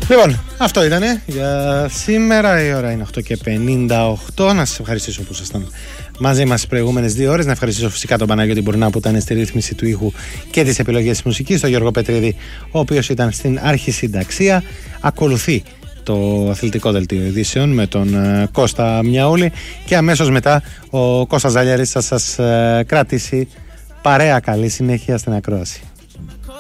Λοιπόν, αυτό ήτανε για σήμερα. Η ώρα είναι 8:58. Να σας ευχαριστήσω που ήσασταν μαζί μας τις προηγούμενες 2 ώρες. Να ευχαριστήσω φυσικά τον Παναγιώτη Μπουρνά που ήταν στη ρύθμιση του ήχου και τις επιλογές της μουσικής, τον Γιώργο Πετρίδη, ο οποίος ήταν στην αρχισυνταξία. Ακολουθεί το αθλητικό δελτίο ειδήσεων με τον Κώστα Μιαούλη και αμέσως μετά ο Κώστας Ζαλιαρής θα σας κρατήσει παρέα. Καλή συνέχεια στην ακρόαση.